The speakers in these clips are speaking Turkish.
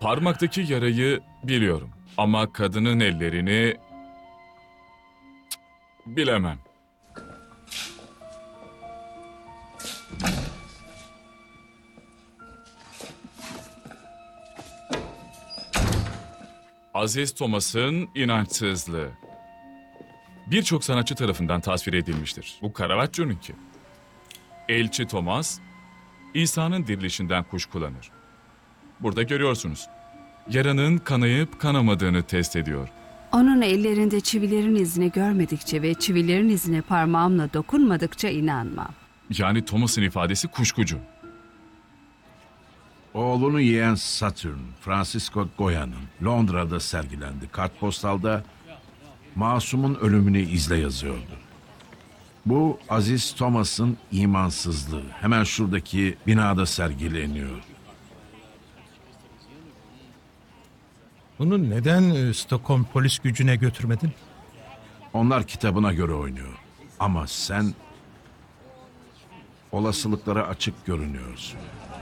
Parmaktaki yarayı biliyorum ama kadının ellerini bilemem. Aziz Thomas'ın inançsızlığı. Birçok sanatçı tarafından tasvir edilmiştir. Bu Caravaggio'nunki. Elçi Thomas, İsa'nın dirilişinden kuşkulanır. Burada görüyorsunuz. Yaranın kanayıp kanamadığını test ediyor. Onun ellerinde çivilerin izini görmedikçe ve çivilerin izine parmağımla dokunmadıkça inanmam. Yani Thomas'ın ifadesi kuşkucu. Oğlunu yiyen Satürn, Francisco Goya'nın Londra'da sergilendi. Kartpostalda masumun ölümünü izle yazıyordu. Bu Aziz Thomas'ın imansızlığı. Hemen şuradaki binada sergileniyor. Bunu neden Stockholm polis gücüne götürmedin? Onlar kitabına göre oynuyor. Ama sen olasılıklara açık görünüyorsun.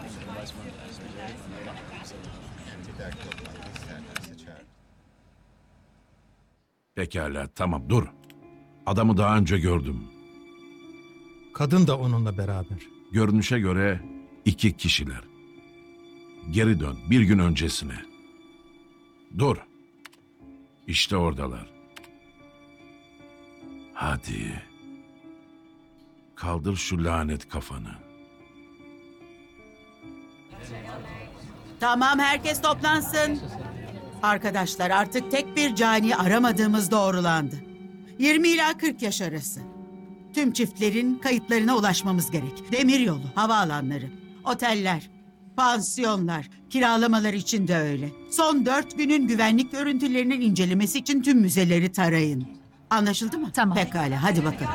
Pekala, tamam dur. Adamı daha önce gördüm. Kadın da onunla beraber. Görünüşe göre 2 kişiler. Geri dön, bir gün öncesine. Dur. İşte oradalar. Hadi. Kaldır şu lanet kafanı. Tamam, herkes toplansın. Arkadaşlar, artık tek bir cani aramadığımız doğrulandı. 20 ila 40 yaş arası. Tüm çiftlerin kayıtlarına ulaşmamız gerek. Demiryolu, havaalanları, oteller, pansiyonlar, kiralamalar için de öyle. Son 4 günün güvenlik görüntülerinin incelemesi için tüm müzeleri tarayın. Anlaşıldı mı? Tamam. Pekala, hadi bakalım.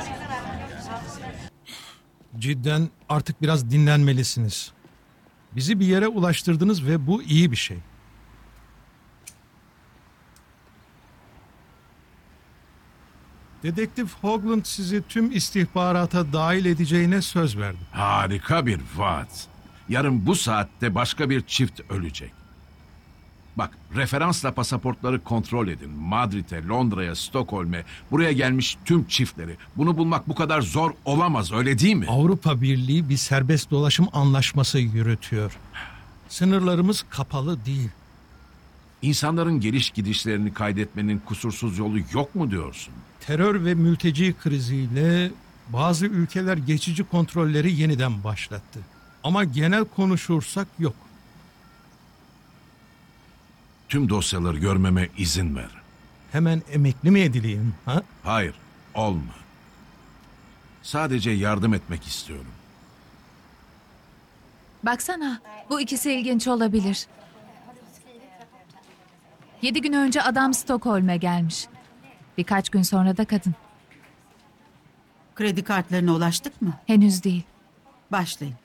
Cidden artık biraz dinlenmelisiniz. Bizi bir yere ulaştırdınız ve bu iyi bir şey. Dedektif Hoagland sizi tüm istihbarata dahil edeceğine söz verdi. Harika bir vaat. Yarın bu saatte başka bir çift ölecek. Bak, referansla pasaportları kontrol edin. Madrid'e, Londra'ya, Stockholm'e, buraya gelmiş tüm çiftleri. Bunu bulmak bu kadar zor olamaz, öyle değil mi? Avrupa Birliği bir serbest dolaşım anlaşması yürütüyor. Sınırlarımız kapalı değil. İnsanların geliş gidişlerini kaydetmenin kusursuz yolu yok mu diyorsun? Terör ve mülteci kriziyle bazı ülkeler geçici kontrolleri yeniden başlattı. Ama genel konuşursak yok. Tüm dosyaları görmeme izin ver. Hemen emekli mi edileyim? Ha? Hayır, olma. Sadece yardım etmek istiyorum. Baksana, bu ikisi ilginç olabilir. 7 gün önce adam Stockholm'e gelmiş. Birkaç gün sonra da kadın. Kredi kartlarına ulaştık mı? Henüz değil. Başlayın.